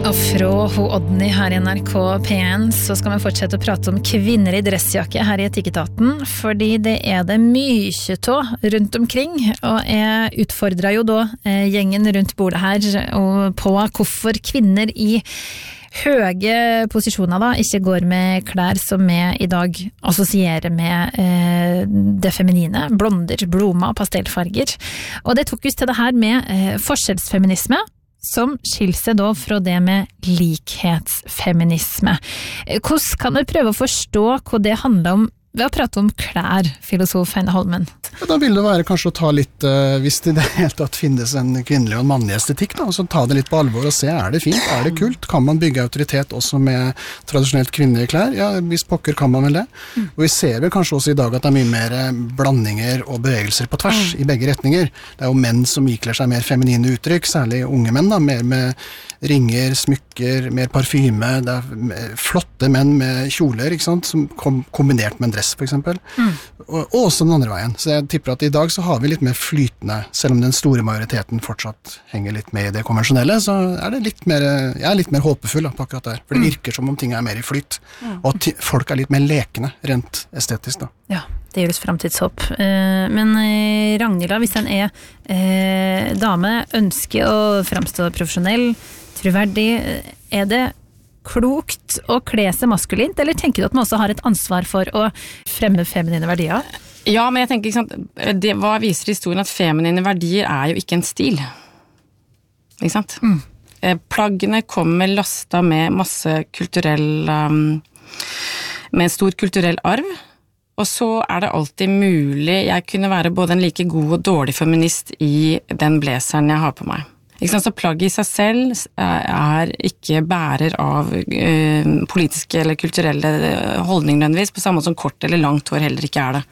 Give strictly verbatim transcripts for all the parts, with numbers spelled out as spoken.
Og fra ho Odny her i N R K P en så skal vi fortsette å prate om kvinner i dressjakke her i Etikketaten, fordi det er det mye tå rundt omkring, og jeg utfordret jo da eh, gjengen rundt bordet her og på hvorfor kvinner i høye posisjoner da ikke går med klær som vi i dag assosierer med eh, det feminine, blonder, blommer, pastellfarger. Og det tok oss til det her med eh, forskjellsfeminisme, som skiller seg da fra det med likhetsfeminisme. Hvordan kan du prøve å forstå hva det handler om ved å prate om klær, filosof Heine Holmen? Da vil det være kanskje å ta litt, uh, hvis det i det hele tatt finnes en kvinnelig og en mannlig estetikk, da, og så ta det litt på alvor og se, er det fint, er det kult? Kan man bygge autoritet også med tradisjonelt kvinnelige klær? Ja, hvis pokker kan man vel det. Mm. Og vi ser vel kanskje også i dag at det er mye mer blandinger og bevegelser på tvers mm. i begge retninger. Det er jo menn som ikler seg mer feminine uttrykk, særlig unge menn, da, mer med ringer, smykker, mer parfyme, det er flotte menn med kjoler, ikke sant, som kom, kombinert med en dress, for eksempel. Mm. Og, og også den andre veien. Så jeg tipper at i dag så har vi litt mer flytende, selv om den store majoriteten fortsatt henger litt med i det konvensjonelle, så er det litt mer, jeg er litt mer håpefull da, på akkurat der. For det virker som om ting er mer i flyt, mm. og at folk er litt mer lekende, rent estetisk da. Ja, det gjøres fremtidshopp. Men Ragnhild, hvis en er eh, dame, ønsker å fremstå profesjonell, troverdig, er det klokt å kle seg maskulint, eller tenker du at man også har et ansvar for å fremme feminine verdier? Ja, men jeg tenker, ikke sant, det, hva viser historien at feminine verdier er jo ikke en stil. Ikke sant? Mm. Plaggene kommer lasta med masse kulturell, um, med en stor kulturell arv, og så er det alltid mulig, jeg kunne være både en like god og dårlig feminist i den blazeren jeg har på meg. Ikke sant, så plagget i seg selv er ikke bærer av uh, politiske eller kulturelle holdninger nødvendigvis, på samme måte som kort eller langt hår heller ikke er det.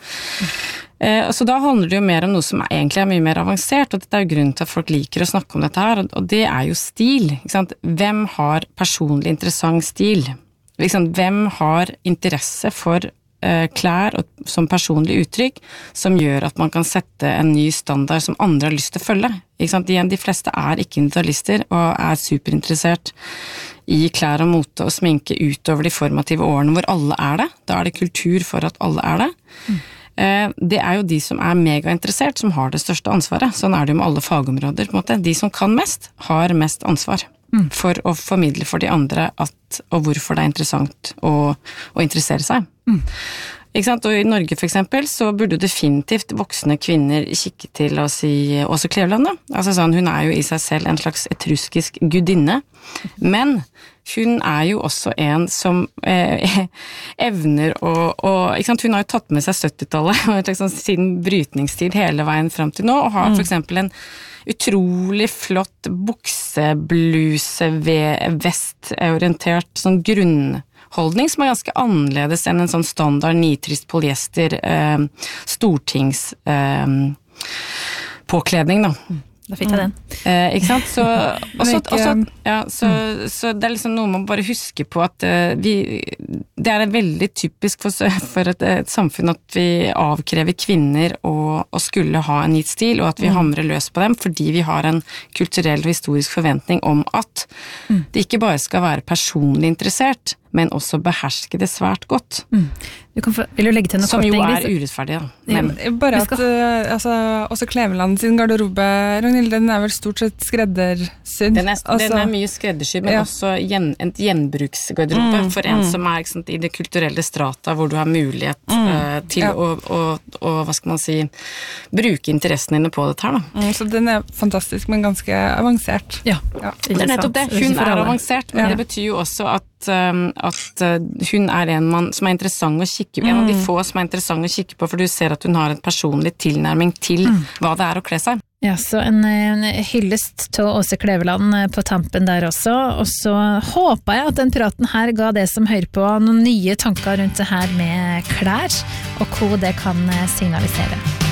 Uh, så da handler det jo mer om noe som egentlig er mye mer avansert, og dette er jo grunnen til at folk liker å snakke om dette her, og det er jo stil. Ikke sant? Hvem har personlig interessant stil? Ikke sant? Hvem har interesse for klær og som personlig uttrykk som gjør at man kan sette en ny standard som andre har lyst til å følge. Ikke sant? De, de fleste er ikke individualister og er superinteressert i klær og mote og sminke utover de formative årene hvor alle er det. Da er det kultur for at alle er det. Mm. Det er jo de som er megainteressert som har det største ansvaret. Sånn er det jo med alle fagområder på en måte. De som kan mest har mest ansvar. Mm. For å formidle for de andre at, og hvorfor det er interessant å, å interessere seg. Mm. Ikke sant? Og i Norge for eksempel så burde definitivt voksne kvinner kikke til å si Åse Kleveland da. Altså sånn, hun er jo i seg selv en slags etruskisk gudinne, men hun er jo også en som eh, evner å, å ikke sant? Hun har jo tatt med seg syttitallet og liksom, siden brytningstid hele veien frem til nå, og har for eksempel en utrolig flott buksebluse ved vestorientert sånn grunnholdning som er ganske annerledes enn en sånn standard nitrist polyester eh, stortings eh, påkledning da. Da fikk jeg den. Eh, ikke sant? Så, også, også, ja, så, så det er liksom noe man bare husker på at uh, vi, det er veldig typisk for, for et, et samfunn at vi avkrever kvinner å, å skulle ha en gitt stil, og at vi mm. hamrer løs på dem, fordi vi har en kulturell og historisk forventning om at mm. det ikke bare skal være personlig interessert, men også beherske det svært godt. Mm. Du kan få, vil du legge til noe som kort? Som jo er urettferdig, da. Men, ja, bare at uh, altså, også Kleveland sin garderobe, Ragnhild, den er vel stort sett skreddersydd. Den er, altså, den er mye skreddersydd, men ja. Også gjen, en gjenbruksgarderobe mm, for en mm. som er ikke sant, i det kulturelle strata, hvor du har mulighet mm. uh, til ja. å, å, å, hva skal man si, bruke interessene dine på dette her, da. Mm, så den er fantastisk, men ganske avansert. Ja, ja. Det er nettopp det. Hun er avansert, men ja. Det betyr jo også at Um, at uh, hun er en man som er interessant å kikke på, mm. en av de få som er interessant å kikke på, for du ser at hun har en personlig tilnærming til mm. hva det er å kle seg. Ja, så en, en hyllest til Åse Kleveland på tampen der også, og så håper jeg at den praten her ga det som hører på noen nye tanker rundt det her med klær, og hva det kan signalisere.